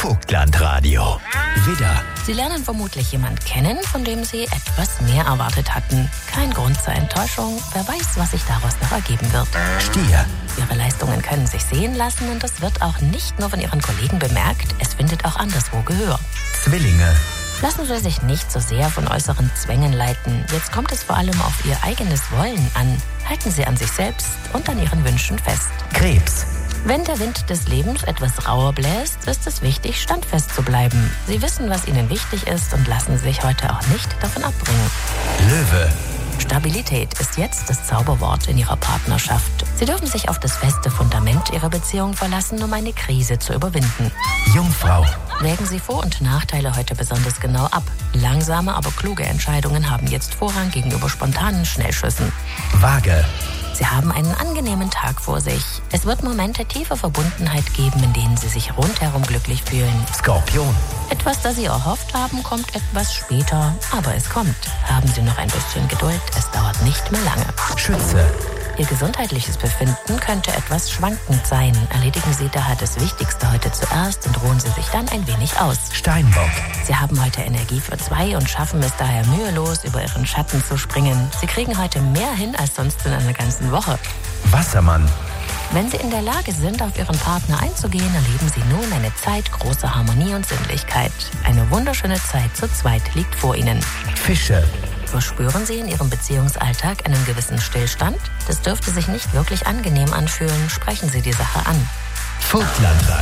Vogtlandradio. Widder. Sie lernen vermutlich jemanden kennen, von dem Sie etwas mehr erwartet hatten. Kein Grund zur Enttäuschung. Wer weiß, was sich daraus noch ergeben wird. Stier. Ihre Leistungen können sich sehen lassen und es wird auch nicht nur von Ihren Kollegen bemerkt, es findet auch anderswo Gehör. Zwillinge. Lassen Sie sich nicht so sehr von äußeren Zwängen leiten. Jetzt kommt es vor allem auf Ihr eigenes Wollen an. Halten Sie an sich selbst und an Ihren Wünschen fest. Krebs. Wenn der Wind des Lebens etwas rauer bläst, ist es wichtig, standfest zu bleiben. Sie wissen, was Ihnen wichtig ist und lassen sich heute auch nicht davon abbringen. Löwe. Stabilität ist jetzt das Zauberwort in Ihrer Partnerschaft. Sie dürfen sich auf das feste Fundament Ihrer Beziehung verlassen, um eine Krise zu überwinden. Jungfrau. Wägen Sie Vor- und Nachteile heute besonders genau ab. Langsame, aber kluge Entscheidungen haben jetzt Vorrang gegenüber spontanen Schnellschüssen. Waage. Sie haben einen angenehmen Tag vor sich. Es wird Momente tiefer Verbundenheit geben, in denen Sie sich rundherum glücklich fühlen. Skorpion. Etwas, das Sie erhofft haben, kommt etwas später, aber es kommt. Haben Sie noch ein bisschen Geduld, es dauert nicht mehr lange. Schütze. Ihr gesundheitliches Befinden könnte etwas schwankend sein. Erledigen Sie daher das Wichtigste heute zuerst und ruhen Sie sich dann ein wenig aus. Steinbock. Sie haben heute Energie für 2 und schaffen es daher mühelos, über Ihren Schatten zu springen. Sie kriegen heute mehr hin als sonst in einer ganzen Woche. Wassermann. Wenn Sie in der Lage sind, auf Ihren Partner einzugehen, erleben Sie nun eine Zeit großer Harmonie und Sinnlichkeit. Eine wunderschöne Zeit zu zweit liegt vor Ihnen. Fische. Verspüren Sie in Ihrem Beziehungsalltag einen gewissen Stillstand? Das dürfte sich nicht wirklich angenehm anfühlen. Sprechen Sie die Sache an. Vogtlandradio.